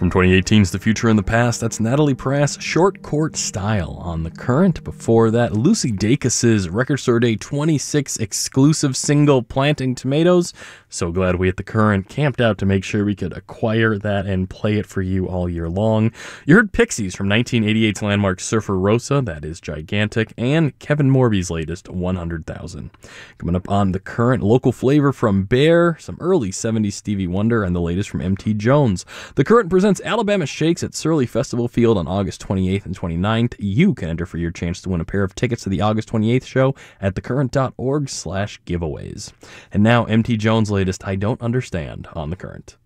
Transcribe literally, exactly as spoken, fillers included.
From twenty eighteen's The Future in the Past, that's Natalie Prass, Short Court Style on The Current. Before that, Lucy Dacus's Record Store Day twenty-six exclusive single, Planting Tomatoes. So glad we at The Current camped out to make sure we could acquire that and play it for you all year long. You heard Pixies from nineteen eighty-eight's landmark Surfer Rosa, that is gigantic, and Kevin Morby's latest, one hundred thousand. Coming up on The Current, local flavor from Bear, some early seventies Stevie Wonder, and the latest from M T Jones. The Current presents Alabama Shakes at Surly Festival Field on August twenty-eighth and twenty-ninth. You can enter for your chance to win a pair of tickets to the August twenty-eighth show at thecurrent.org slash giveaways. And now, M T Jones' latest I Don't Understand on The Current.